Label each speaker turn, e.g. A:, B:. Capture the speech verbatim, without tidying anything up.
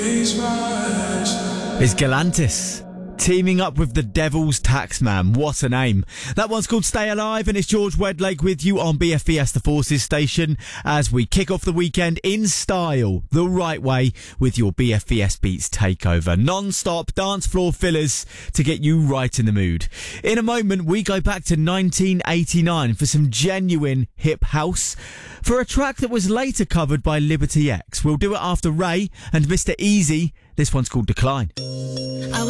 A: It's Galantis teaming up with the Devil's Taxman. What a name. That one's called Stay Alive, and it's George Wedlake with you on B F B S The Forces station as we kick off the weekend in style, the right way, with your B F B S Beats takeover. Non-stop dance floor fillers to get you right in the mood. In a moment, we go back to nineteen eighty-nine for some genuine hip house, for a track that was later covered by Liberty X. We'll do it after Ray and Mister Easy. This one's called Decline.
B: I